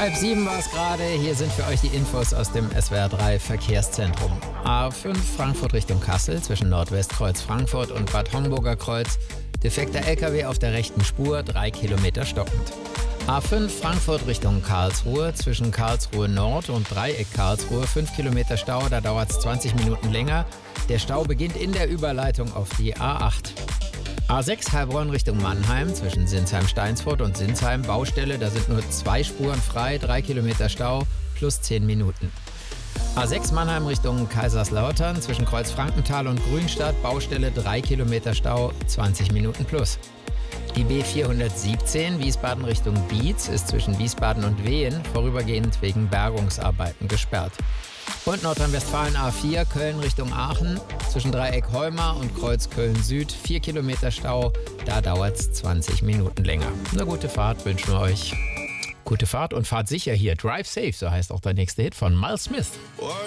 6:30 war es gerade. Hier sind für euch die Infos aus dem SWR 3 Verkehrszentrum. A5 Frankfurt Richtung Kassel zwischen Nordwestkreuz Frankfurt und Bad Homburger Kreuz. Defekter LKW auf der rechten Spur, 3 Kilometer stockend. A5 Frankfurt Richtung Karlsruhe zwischen Karlsruhe Nord und Dreieck Karlsruhe, 5 Kilometer Stau, da dauert es 20 Minuten länger. Der Stau beginnt in der Überleitung auf die A8. A6 Heilbronn Richtung Mannheim zwischen Sinsheim-Steinsfurt und Sinsheim, Baustelle, da sind nur 2 Spuren frei, 3 Kilometer Stau plus 10 Minuten. A6 Mannheim Richtung Kaiserslautern zwischen Kreuzfrankenthal und Grünstadt, Baustelle, 3 Kilometer Stau, 20 Minuten plus. Die B417 Wiesbaden Richtung Bietz ist zwischen Wiesbaden und Wehen vorübergehend wegen Bergungsarbeiten gesperrt. Und Nordrhein-Westfalen A4 Köln Richtung Aachen zwischen Dreieck Heumar und Kreuz Köln Süd, 4 Kilometer Stau, da dauert es 20 Minuten länger. Eine gute Fahrt wünschen wir euch. Gute Fahrt und fahrt sicher hier. Drive Safe, so heißt auch der nächste Hit von Miles Smith.